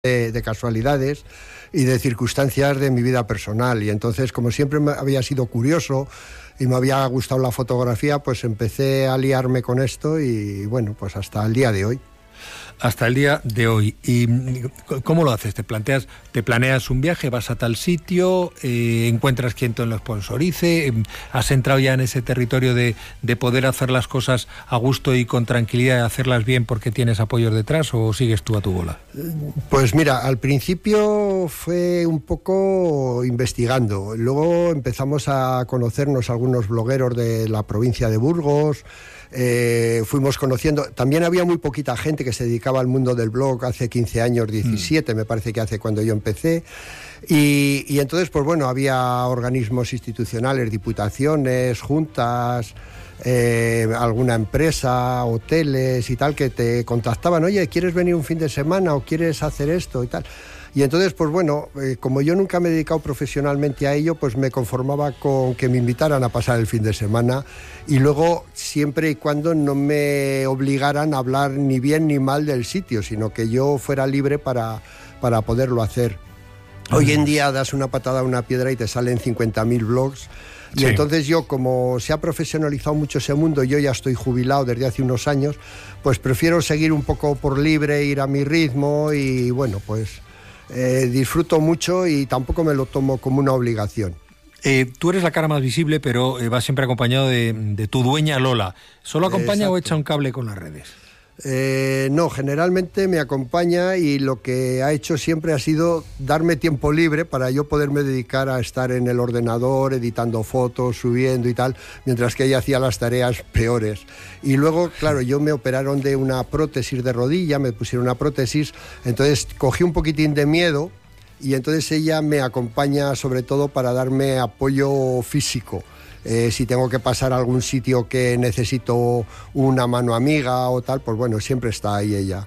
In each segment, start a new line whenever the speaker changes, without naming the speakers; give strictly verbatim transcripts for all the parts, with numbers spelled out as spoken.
de, de casualidades y de circunstancias de mi vida personal. Y entonces, como siempre me había sido curioso y me había gustado la fotografía, pues empecé a liarme con esto y bueno, pues hasta el día de hoy.
Hasta el día de hoy. ¿Y cómo lo haces? ¿Te planteas, te planeas un viaje, vas a tal sitio, eh, encuentras quien te lo sponsorice? ¿Has entrado ya en ese territorio de, de poder hacer las cosas a gusto y con tranquilidad y hacerlas bien porque tienes apoyos detrás, o sigues tú a tu bola?
Pues mira, al principio fue un poco investigando. Luego empezamos a conocernos algunos blogueros de la provincia de Burgos. Eh, fuimos conociendo, también había muy poquita gente que se dedicaba al mundo del blog hace quince años, diecisiete, mm. me parece que hace cuando yo empecé, y, y entonces pues bueno, había organismos institucionales, diputaciones, juntas, eh, alguna empresa, hoteles y tal, que te contactaban, oye, ¿quieres venir un fin de semana o quieres hacer esto y tal? Y entonces, pues bueno, eh, como yo nunca me he dedicado profesionalmente a ello, pues me conformaba con que me invitaran a pasar el fin de semana y luego, siempre y cuando no me obligaran a hablar ni bien ni mal del sitio, sino que yo fuera libre para, para poderlo hacer. Uh-huh. Hoy en día das una patada a una piedra y te salen cincuenta mil blogs. Y sí. Entonces yo, como se ha profesionalizado mucho ese mundo, yo ya estoy jubilado desde hace unos años, pues prefiero seguir un poco por libre, ir a mi ritmo y bueno, pues... Eh, disfruto mucho y tampoco me lo tomo como una obligación.
Eh, tú eres la cara más visible, pero eh, vas siempre acompañado de, de tu dueña Lola. ¿Solo acompaña Exacto. o echa un cable con las redes?
Eh, no, generalmente me acompaña y lo que ha hecho siempre ha sido darme tiempo libre para yo poderme dedicar a estar en el ordenador, editando fotos, subiendo y tal, mientras que ella hacía las tareas peores. Y luego, claro, yo me operaron de una prótesis de rodilla, me pusieron una prótesis, entonces cogí un poquitín de miedo y entonces ella me acompaña sobre todo para darme apoyo físico. Eh, si tengo que pasar a algún sitio que necesito una mano amiga o tal, pues bueno, siempre está ahí ella.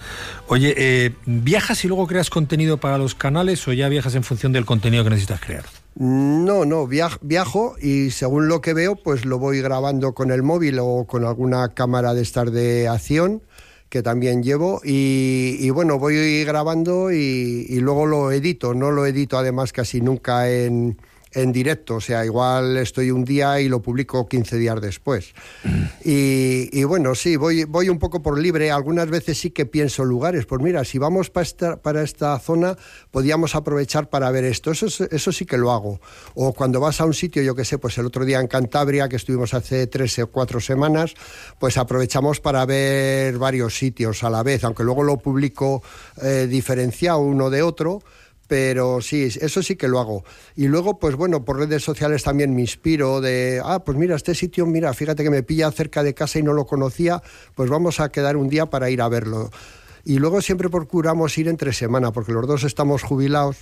Oye, eh, ¿viajas y luego creas contenido para los canales o ya viajas en función del contenido que necesitas crear?
No, no, viaj- viajo y según lo que veo, pues lo voy grabando con el móvil o con alguna cámara de estas de acción que también llevo y, y bueno, voy grabando y, y luego lo edito. No lo edito además casi nunca en... en directo, o sea, igual estoy un día y lo publico quince días después. Mm. Y, y bueno, sí, voy, voy un poco por libre. Algunas veces sí que pienso lugares. Pues mira, si vamos para esta, para esta zona, podíamos aprovechar para ver esto. Eso, eso sí que lo hago. O cuando vas a un sitio, yo qué sé, pues el otro día en Cantabria, que estuvimos hace tres o cuatro semanas, pues aprovechamos para ver varios sitios a la vez, aunque luego lo publico eh, diferenciado uno de otro. Pero sí, eso sí que lo hago. Y luego, pues bueno, por redes sociales también me inspiro de, ah, pues mira, este sitio, mira, fíjate que me pilla cerca de casa y no lo conocía, pues vamos a quedar un día para ir a verlo. Y luego siempre procuramos ir entre semana, porque los dos estamos jubilados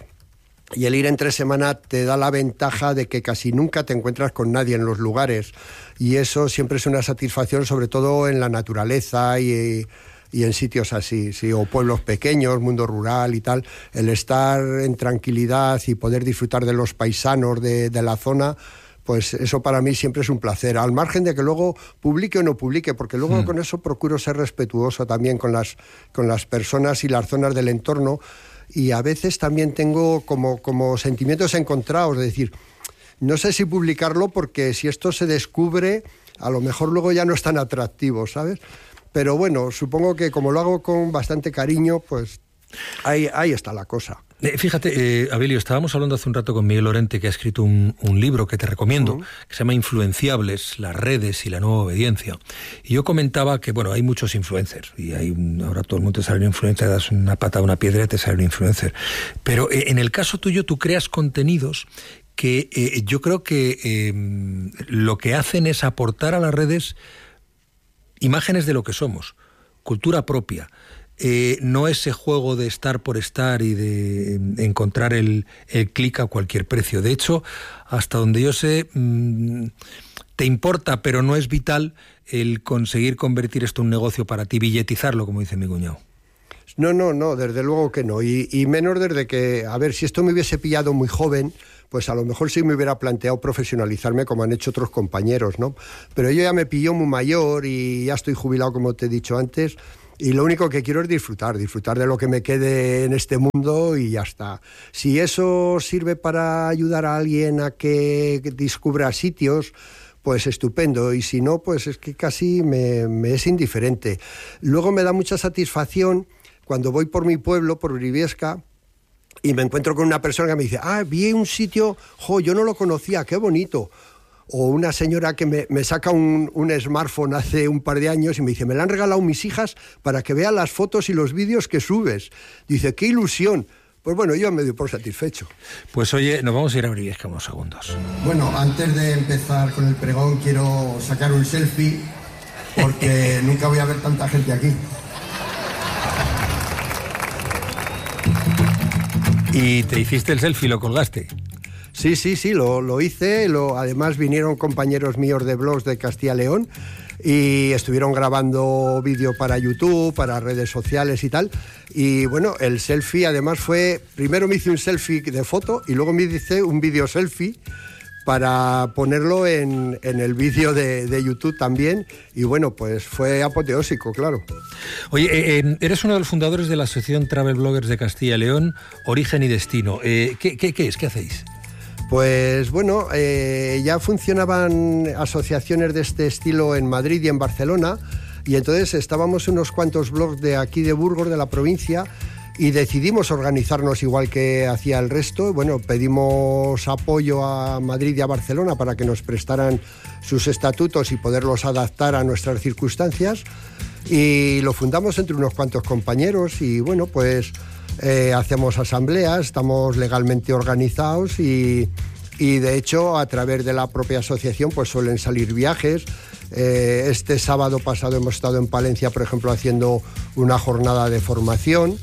y el ir entre semana te da la ventaja de que casi nunca te encuentras con nadie en los lugares. Y eso siempre es una satisfacción, sobre todo en la naturaleza y... y en sitios así, sí, o pueblos pequeños, mundo rural y tal, el estar en tranquilidad y poder disfrutar de los paisanos de, de la zona, pues eso para mí siempre es un placer, al margen de que luego publique o no publique, porque luego mm. con eso procuro ser respetuoso también con las, con las personas y las zonas del entorno, y a veces también tengo como, como sentimientos encontrados, de decir, no sé si publicarlo porque si esto se descubre, a lo mejor luego ya no es tan atractivo, ¿sabes? Pero bueno, supongo que como lo hago con bastante cariño, pues ahí, ahí está la cosa.
Eh, fíjate, eh, Abilio, estábamos hablando hace un rato con Miguel Lorente, que ha escrito un, un libro que te recomiendo, uh-huh. que se llama Influenciables, las redes y la nueva obediencia. Y yo comentaba que, bueno, hay muchos influencers, y hay un, ahora todo el mundo te sale un influencer, das una pata a una piedra y te sale un influencer. Pero eh, en el caso tuyo, tú creas contenidos que eh, yo creo que eh, lo que hacen es aportar a las redes imágenes de lo que somos, cultura propia, eh, no ese juego de estar por estar y de encontrar el, el clic a cualquier precio. De hecho, hasta donde yo sé, mmm, te importa, pero no es vital el conseguir convertir esto en un negocio para ti, billetizarlo, como dice mi cuñado.
No, no, no, desde luego que no, y, y menos desde que, a ver, si esto me hubiese pillado muy joven, pues a lo mejor sí me hubiera planteado profesionalizarme como han hecho otros compañeros, ¿no? Pero yo ya me pilló muy mayor y ya estoy jubilado, como te he dicho antes, y lo único que quiero es disfrutar, disfrutar de lo que me quede en este mundo y ya está. Si eso sirve para ayudar a alguien a que descubra sitios, pues estupendo, y si no, pues es que casi me, me es indiferente. Luego me da mucha satisfacción cuando voy por mi pueblo, por Briviesca, y me encuentro con una persona que me dice, ah, vi un sitio, jo, yo no lo conocía, qué bonito. O una señora que me, me saca un, un smartphone hace un par de años y me dice, me la han regalado mis hijas para que vean las fotos y los vídeos que subes. Dice, qué ilusión. Pues bueno, yo me doy por satisfecho.
Pues oye, nos vamos a ir a Briviesca unos segundos.
Bueno, antes de empezar con el pregón quiero sacar un selfie porque nunca voy a ver tanta gente aquí.
¿Y te hiciste el selfie y lo colgaste?
Sí, sí, sí, lo, lo hice. Lo, además vinieron compañeros míos de blogs de Castilla y León y estuvieron grabando vídeo para YouTube, para redes sociales y tal. Y bueno, el selfie además fue... Primero me hice un selfie de foto y luego me hice un vídeo selfie para ponerlo en, en el vídeo de, de YouTube también. Y bueno, pues fue apoteósico, claro.
Oye, eh, eres uno de los fundadores de la Asociación Travel Bloggers de Castilla y León, Origen y Destino. Eh, ¿qué, qué, ¿Qué es? ¿Qué hacéis?
Pues bueno, eh, ya funcionaban asociaciones de este estilo en Madrid y en Barcelona, y entonces estábamos unos cuantos blogs de aquí de Burgos, de la provincia, y decidimos organizarnos igual que hacía el resto. Bueno, pedimos apoyo a Madrid y a Barcelona para que nos prestaran sus estatutos y poderlos adaptar a nuestras circunstancias, y lo fundamos entre unos cuantos compañeros y bueno, pues... Eh, hacemos asambleas, estamos legalmente organizados y, y de hecho a través de la propia asociación pues suelen salir viajes. Eh, este sábado pasado hemos estado en Palencia, por ejemplo, haciendo una jornada de formación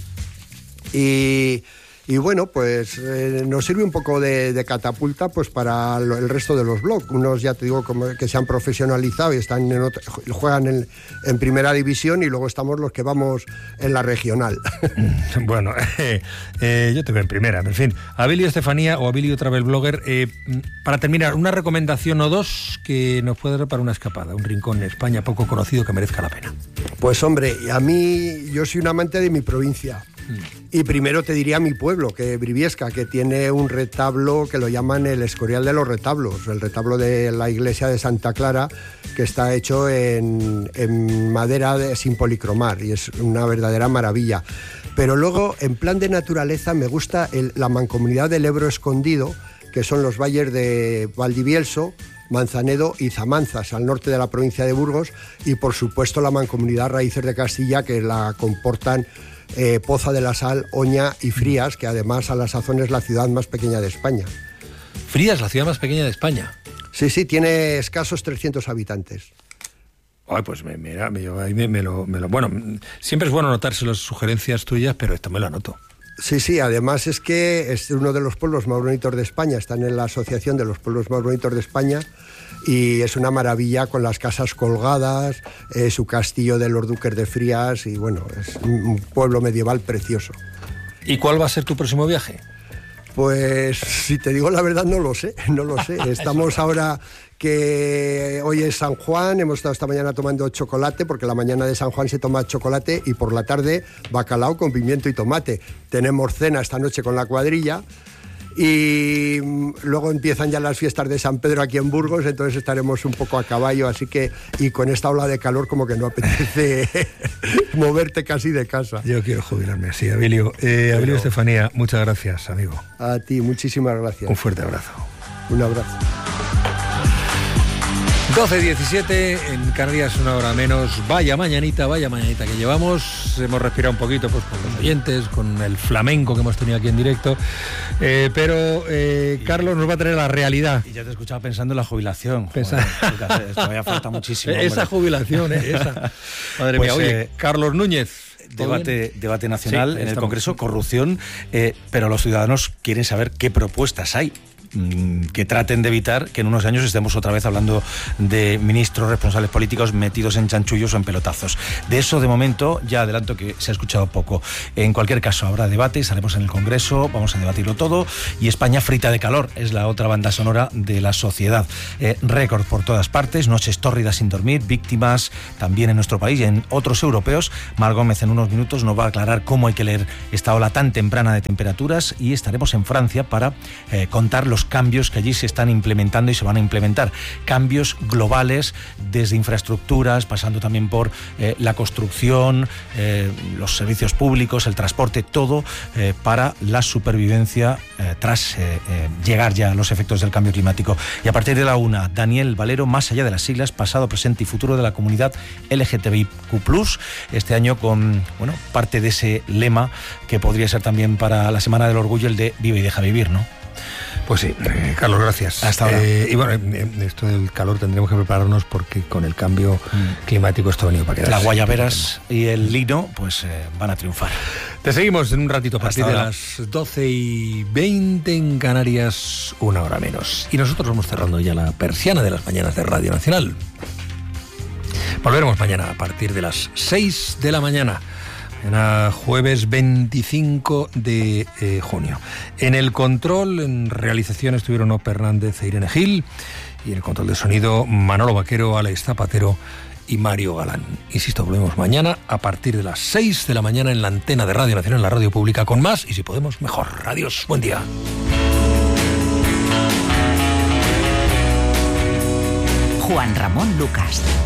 y... Y bueno, pues eh, nos sirve un poco de, de catapulta pues para lo, el resto de los blogs. Unos, ya te digo, como que se han profesionalizado y están en otro, juegan en, en primera división, y luego estamos los que vamos en la regional.
Bueno, eh, eh, yo te veo en primera. En fin, Abilio Estefanía o Abilio Travel Blogger, eh, para terminar, una recomendación o dos que nos puede dar para una escapada, un rincón en España poco conocido que merezca la pena.
Pues hombre, a mí, yo soy un amante de mi provincia. Y primero te diría mi pueblo, que Briviesca, que tiene un retablo que lo llaman el Escorial de los Retablos, el retablo de la iglesia de Santa Clara, que está hecho en, en madera de, sin policromar, y es una verdadera maravilla. Pero luego, en plan de naturaleza, me gusta el, la mancomunidad del Ebro Escondido, que son los valles de Valdivielso, Manzanedo y Zamanzas, al norte de la provincia de Burgos, y por supuesto la mancomunidad Raíces de Castilla, que la comportan Eh, Poza de la Sal, Oña y Frías, que además a la sazón es la ciudad más pequeña de España.
¿Frías, la ciudad más pequeña de España?
Sí, sí, tiene escasos trescientos habitantes.
Ay, pues me, mira, me, me, me, lo, me lo... Bueno, siempre es bueno anotarse las sugerencias tuyas, pero esto me lo anoto.
Sí, sí, además es que es uno de los pueblos más bonitos de España, están en la Asociación de los Pueblos Más Bonitos de España, y es una maravilla con las casas colgadas, eh, su castillo de los Duques de Frías, y bueno, es un pueblo medieval precioso.
¿Y cuál va a ser tu próximo viaje?
Pues si te digo la verdad no lo sé, no lo sé. Estamos ahora que hoy es San Juan, hemos estado esta mañana tomando chocolate, porque la mañana de San Juan se toma chocolate, y por la tarde bacalao con pimiento y tomate. Tenemos cena esta noche con la cuadrilla. Y luego empiezan ya las fiestas de San Pedro aquí en Burgos, entonces estaremos un poco a caballo, así que, y con esta ola de calor como que no apetece moverte casi de casa.
Yo quiero jubilarme así, Abilio. Eh, Abilio Estefanía, muchas gracias, amigo.
A ti, muchísimas gracias.
Un fuerte abrazo.
Un abrazo.
doce diecisiete, en Canarias una hora menos. Vaya mañanita, vaya mañanita que llevamos. Hemos respirado un poquito pues con los oyentes, con el flamenco que hemos tenido aquí en directo. Eh, pero eh, Carlos nos va a traer la realidad.
Y ya te escuchaba pensando en la jubilación.
Pensa...
Joder, todavía falta muchísimo.
Esa jubilación, eh, esa. Madre
pues,
mía, oye,
eh,
Carlos Núñez.
Debate, debate nacional
sí,
en el
estamos.
Congreso, corrupción, eh, pero los ciudadanos quieren saber qué propuestas hay. que traten de evitar que en unos años estemos otra vez hablando de ministros, responsables políticos metidos en chanchullos o en pelotazos. De eso, de momento, ya adelanto que se ha escuchado poco. En cualquier caso, habrá debate, estaremos en el Congreso, vamos a debatirlo todo, y España frita de calor es la otra banda sonora de la sociedad. Eh, récord por todas partes, noches tórridas sin dormir, víctimas también en nuestro país y en otros europeos. Mar Gómez en unos minutos nos va a aclarar cómo hay que leer esta ola tan temprana de temperaturas, y estaremos en Francia para eh, contar los cambios que allí se están implementando y se van a implementar. Cambios globales, desde infraestructuras, pasando también por eh, la construcción, eh, los servicios públicos, el transporte, todo eh, para la supervivencia eh, tras eh, eh, llegar ya a los efectos del cambio climático. Y a partir de la una, Daniel Valero, más allá de las siglas, pasado, presente y futuro de la comunidad L G T B I Q plus, este año con, bueno, parte de ese lema que podría ser también para la Semana del Orgullo, el de Vive y deja vivir, ¿no?
Pues sí, eh, Carlos, gracias.
Hasta ahora.
Eh, y bueno, eh, esto del calor tendremos que prepararnos porque con el cambio mm. climático esto ha venido para quedarse.
Las guayaberas y el lino pues eh, van a triunfar.
Te seguimos en un ratito a partir
Hasta
de
ahora.
las doce y veinte en Canarias, una hora menos. Y nosotros vamos cerrando ya la persiana de las mañanas de Radio Nacional. Volveremos mañana a partir de las seis de la mañana. Mañana jueves veinticinco de eh, junio. En el control, en realización, estuvieron Ope Hernández e Irene Gil, y en el control de sonido Manolo Vaquero, Alex Zapatero y Mario Galán. Insisto, volvemos mañana a partir de las seis de la mañana en la antena de Radio Nacional, en la radio pública, con más y si podemos mejor. Adiós, buen día.
Juan Ramón Lucas.